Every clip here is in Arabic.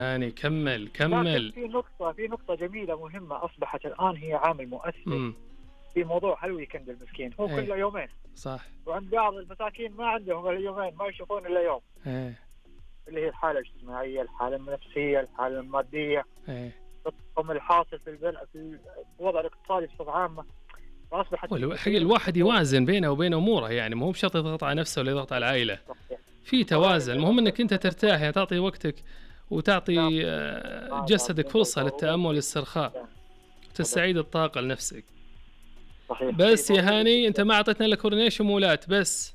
هاني كمل لكن كمل. في نقطة جميلة مهمة أصبحت الآن هي عامل مؤثر امم. في موضوع هالويكند المسكين، هو ايه كله يومين، صح. وعند بعض المساكين ما عندهم اليومين، ما يشوفون إلا يوم، ايه اللي هي الحالة الاجتماعية، الحالة النفسية، الحالة المادية، ايه. التضخم الحاصل في البلد، في الوضع الاقتصادي بصفة عامة، فأصبحت في حق كثير من الواحد الأمور. يوازن بينه وبين اموره، يعني مو بشرط يضغط على نفسه ولا يضغط على العائله. صحيح. في صحيح. توازن، المهم انك انت ترتاح، يعني تعطي وقتك نعم. وتعطي هذا جسدك بدون فرصه ضروري. للتامل والاسترخاء، أبد. وتستعيد الطاقه لنفسك. صحيح، شيء بس يا ضروري هاني انت جدا. ما اعطيتنا الا كورنيش ومولات بس.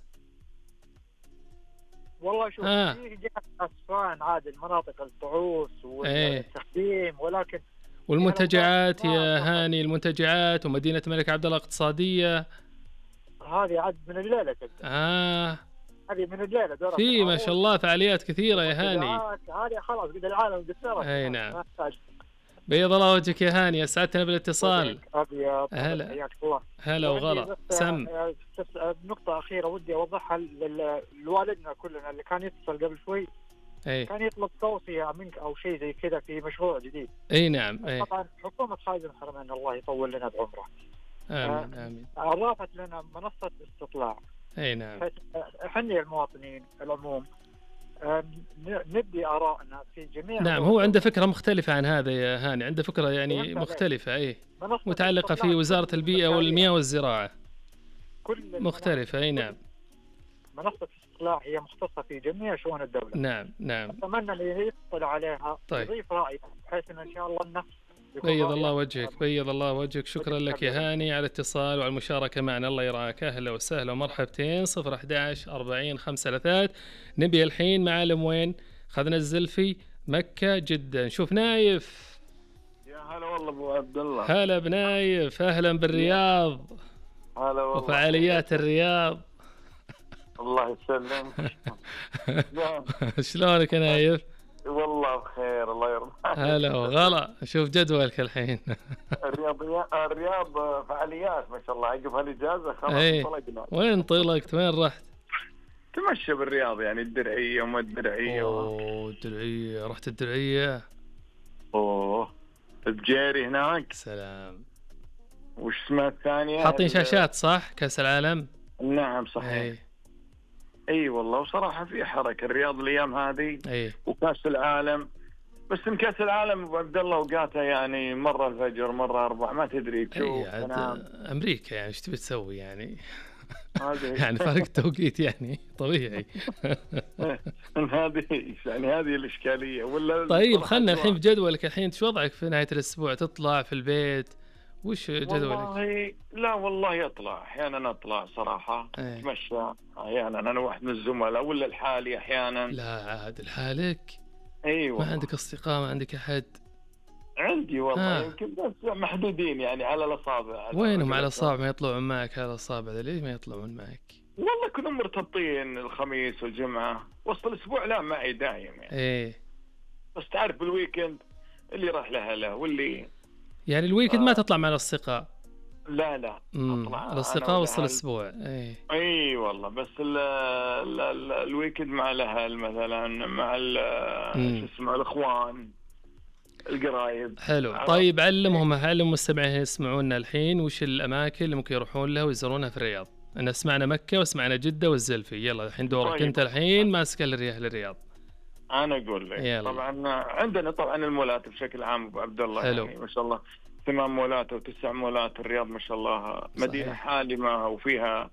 والله شوف، ها. في جهة أسفان عاد المناطق الطعوس ايه. والتخديم، ولكن جهة الأبراج والمنتجعات ما يا أتوقع. هاني، المنتجعات ومدينه الملك عبد الله اقتصاديه. هذه عاد من الليلة تبدأ، آه. هذه من الليلة دورة في ما شاء العروض الله فعاليات كثيرة يا هاني. والمنتجعات، هذه خلاص قد العالم قد صارت أي هناك، نعم. ما تحتاج. بيض الله وجهك يا هاني، أسعدتنا بالاتصال. وجهك أبيض أبد، هلا. حياك الله. هلا وعندي وغلا بس سم. نقطة أخيرة ودي أوضحها لوالدنا كلنا اللي كان يتصل قبل شوي، أي. كان يطلب توصية منك أو شيء زي كذا في مشروع جديد. أي نعم. أي. طبعا حكومة خادم الحرمين الله يطول لنا بعمره آمين آمين. أضافت لنا منصة استطلاع، أي نعم. بحيث احنا المواطنين العموم نبدي آرائنا في جميع نعم، أمور هو عنده الدولة. فكرة مختلفة عن هذا يا هاني، عنده فكرة يعني فهمت عليك. مختلفة. أي. منصة متعلقة استطلاع في وزارة كل البيئة والمياه والزراعة. كل مختلفة. أي نعم. منصة استطلاع هي مختصة في جميع شؤون الدولة. نعم نعم. أتمنى أن يطلع عليها، طيب. يضيف رأيه، بحيث أن شاء الله أنه يكون بيض رأيه الله وجهك، بيض الله وجهك. شكرا لك يا هاني على الاتصال وعلى المشاركة معنا. الله يرعاك. أهلا وسهلا ومرحبتين. 011-40-533. نبي الحين معالم وين؟ خذنا الزلفي، مكة، جدة. نشوف نايف. يا هلا والله ابو عبد الله. هلا بنايف، أهلا بالرياض. هلا والله. وفعاليات الرياض. الله يسلمك. شلونك يا نايف؟ والله بخير الله يرضى عليك. هلا وغلا. شوف جدولك الحين. الرياض فعاليات ما شاء الله، عقب هالاجازه خلاص ايه. انطلقنا. وين انطلقت؟ وين رحت؟ تمشى بالرياض يعني الدرعيه وما الدرعيه. اوه الدرعية، رحت الدرعية؟ اوه بجيري هناك. سلام. وش اسمها الثانيه؟ حاطين شاشات صح؟ كأس العالم؟ نعم صحيح. اي. اي والله وصراحه في حركه الرياض الايام هذه. اي. وكاس العالم، بس من كاس العالم ابو عبد الله اوقاته يعني مره الفجر مره اربع ما تدري تشوف. اي عاد امريكا يعني ايش تبي تسوي يعني؟ هذه يعني فرق توقيت يعني طبيعي. هذه الاشكاليه ولا. طيب خلنا الحين في جدولك. الحين شو وضعك في نهايه الاسبوع؟ تطلع في البيت؟ وش جدولك؟ والله لا والله اطلع احيانا، اطلع صراحه ايه. اتمشى احيانا انا واحد من الزملاء ولا لحالي احيانا. لا عاد لحالك؟ ايوه ما عندك اصدقاء؟ ما عندك احد؟ عندي والله يمكن بس محدودين يعني على الاصابع. وينهم على الاصابع؟ ما يطلعون معك على الاصابع؟ ليش ما يطلعون معك؟ والله كلهم مرتبطين الخميس والجمعه، وسط الاسبوع لا معي دايم يعني. ايه. بس تعرف بالويكند اللي راح له واللي يعني الويكند ما تطلع مع الاصدقاء؟ لا اطلع الاصدقاء وسط الاسبوع. اي والله بس الويكند مع الاهل مثلا، مع شو اسمه الاخوان القرايب. حلو. طيب علم المستمعين يسمعونا الحين وش الاماكن اللي ممكن يروحون لها ويزورونها في الرياض. انا سمعنا مكة وسمعنا جدة والزلفي. يلا الحين دورك. طيب. انت الحين ماسك للرياض. انا اقول لك طبعا عندنا طبعا المولات بشكل عام ابو عبد الله. حلو. يعني ما شاء الله 8 مولات او 9 مولات. الرياض ما شاء الله مدينة حالمة وفيها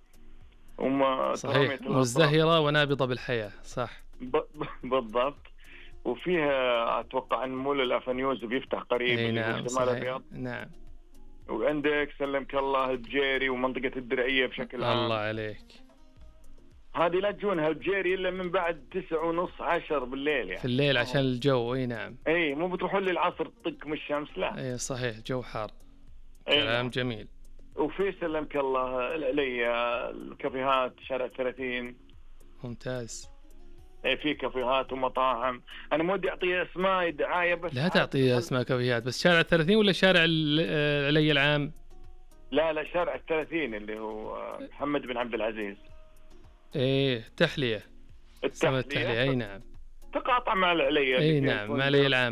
صحيح مزدهرة ونابضة بالحياة. صح بالضبط. وفيها اتوقع ان مول الافنيوز بيفتح قريب. نعم شمال الرياض. نعم. وعندك سلمك الله البجيري ومنطقة الدرعية بشكل عام. الله عليك. هذه لا تجونها البجيري الا من بعد 9:30 10 بالليل يعني. في الليل عشان الجو. اي نعم. اي مو بتروحون لي العصر تطق من الشمس لا. اي صحيح جو حار. كلام نعم. جميل. وفي سلمك الله العليا الكافيهات شارع 30. ممتاز. في كافيهات ومطاعم. انا مودي اعطي اسماء دعايه بس لا تعطي اسماء كافيهات. بس شارع 30 ولا شارع العلي العام؟ لا شارع 30 اللي هو محمد بن عبد العزيز. ايه تحلية. التحلية. اي نعم. تقاطع مع العليا. اي نعم، مع العليا العامة.